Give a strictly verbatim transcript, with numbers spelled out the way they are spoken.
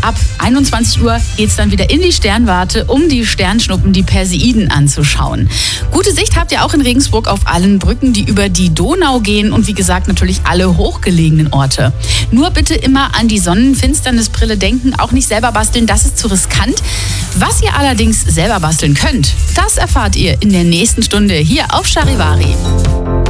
Ab einundzwanzig Uhr geht es dann wieder in die Sternwarte, um die Sternschnuppen, die Perseiden, anzuschauen. Gute Sicht habt ihr auch in Regensburg auf allen Brücken, die über die Donau gehen und wie gesagt natürlich alle hochgelegenen Orte. Nur bitte immer an die Sonnenfinsternisbrille denken, auch nicht selber basteln, das ist zu riskant. Was ihr allerdings selber basteln könnt, das erfahrt ihr in der nächsten Stunde hier auf Charivari.